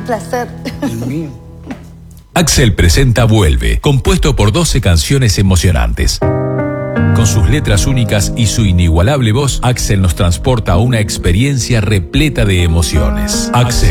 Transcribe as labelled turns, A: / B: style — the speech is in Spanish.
A: Un placer.
B: El mío.
C: Axel presenta Vuelve, compuesto por 12 canciones emocionantes. Con sus letras únicas y su inigualable voz, Axel nos transporta a una experiencia repleta de emociones. Axel.